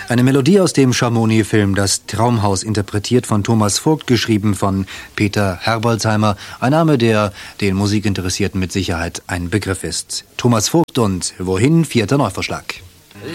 Eine Melodie aus dem Schamoni-Film Das Traumhaus, interpretiert von Thomas Vogt, geschrieben von Peter Herbolzheimer. Ein Name, der den Musikinteressierten mit Sicherheit ein Begriff ist. Thomas Vogt und Wohin? 4. Neuvorschlag.